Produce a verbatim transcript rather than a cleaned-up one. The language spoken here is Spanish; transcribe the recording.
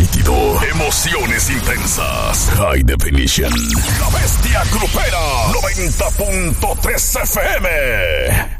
nítido, emociones intensas, high definition. La Bestia Grupera, noventa punto tres F M.